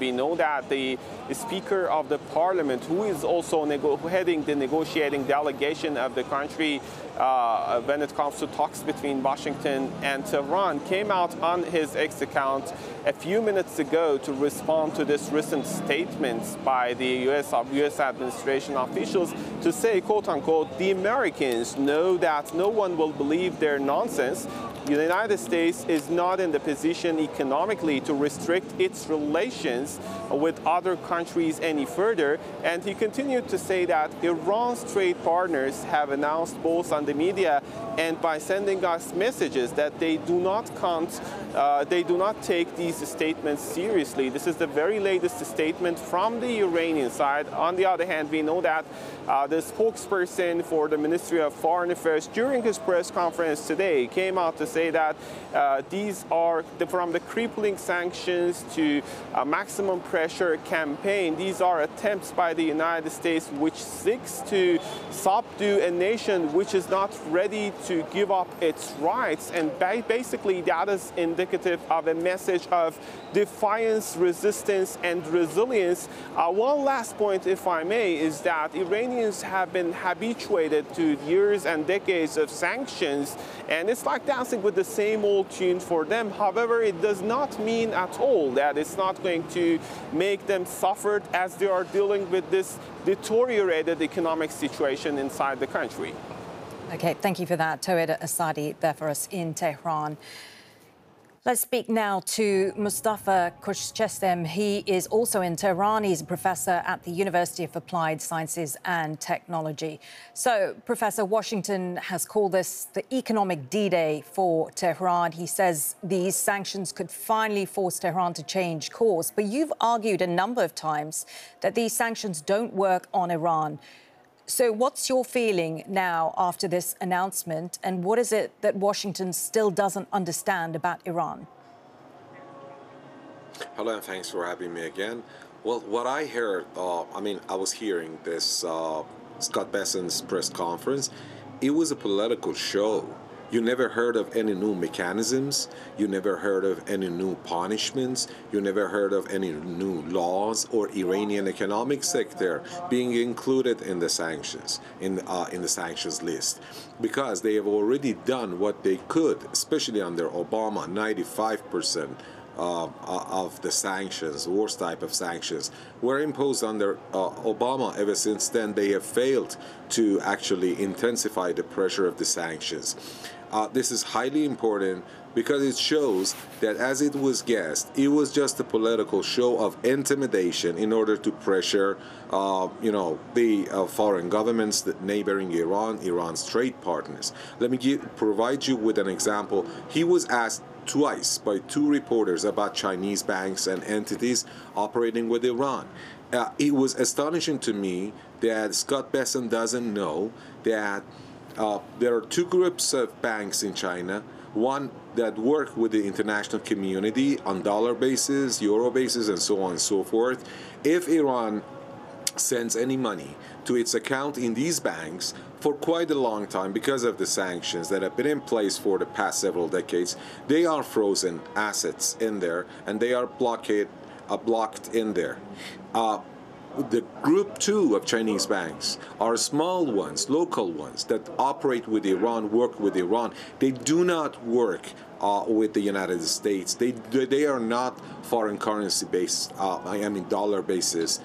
we know that the Speaker of the Parliament, who is also heading the negotiating delegation of the country when it comes to talks between Washington and Tehran, came out on his X account a few minutes ago to respond to this recent statements by the U.S. administration officials to say, quote unquote, the Americans know that no one will believe their nonsense. The United States is not in the position economically to restrict its relations with other countries any further. And he continued to say that Iran's trade partners have announced both on the media and by sending us messages that they do not take these statements seriously. This is the very latest statement from the Iranian side. On the other hand, we know that the spokesperson for the Ministry of Foreign Affairs during his press conference today came out to say that these are from the crippling sanctions to a maximum pressure campaign. These are attempts by the United States which seeks to subdue a nation which is not ready to give up its rights. And basically that is indicative of a message of defiance, resistance, and resilience. One last point, if I may, is that Iranians have been habituated to years and decades of sanctions, and it's like dancing with the same old tune for them. However, it does not mean at all that it's not going to make them suffer as they are dealing with this deteriorated economic situation inside the country. Okay, thank you for that. Tawhid Asadi there for us in Tehran. Let's speak now to Mustafa Khushchesem. He is also in Tehran. He's a professor at the University of Applied Sciences and Technology. So, Professor, Washington has called this the economic D-Day for Tehran. He says these sanctions could finally force Tehran to change course. But you've argued a number of times that these sanctions don't work on Iran. So what's your feeling now after this announcement, and what is it that Washington still doesn't understand about Iran? Hello, and thanks for having me again. Well, what I heard, I was hearing this Scott Bessent's press conference. It was a political show. You never heard of any new mechanisms. You never heard of any new punishments. You never heard of any new laws or Iranian economic sector being included in the sanctions, in the sanctions list, because they have already done what they could, especially under Obama. 95% of the sanctions, worst type of sanctions, were imposed under Obama. Ever since then, they have failed to actually intensify the pressure of the sanctions. This is highly important because it shows that, as it was guessed, it was just a political show of intimidation in order to pressure, the foreign governments, the neighboring Iran, Iran's trade partners. Let me provide you with an example. He was asked twice by two reporters about Chinese banks and entities operating with Iran. It was astonishing to me that Scott Bessent doesn't know that there are two groups of banks in China, one that work with the international community on dollar basis, euro basis, and so on and so forth. If Iran sends any money to its account in these banks for quite a long time because of the sanctions that have been in place for the past several decades, they are frozen assets in there, and they are blocked in there. The group two of Chinese banks are small ones, local ones that operate with Iran, work with Iran. They do not work with the United States. They are not foreign currency based, dollar basis,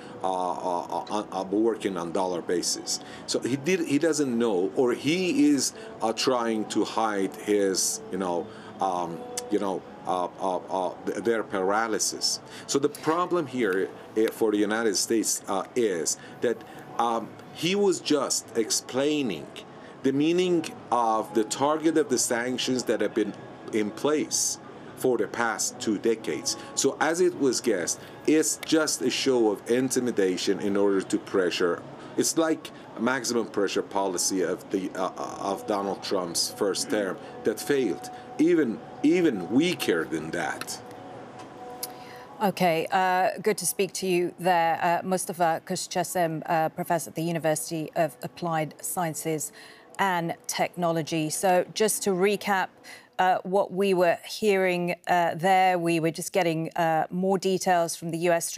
working on dollar basis. So he doesn't know, or he is trying to hide his, their paralysis. So the problem here for the United States is that he was just explaining the meaning of the target of the sanctions that have been in place for the past 2 decades. So as it was guessed, it's just a show of intimidation in order to pressure. It's like a maximum pressure policy of Donald Trump's first term that failed. Even weaker than that. Okay, good to speak to you there, Mustafa Khushchesem, professor at the University of Applied Sciences and Technology. So just to recap what we were hearing there, we were just getting more details from the US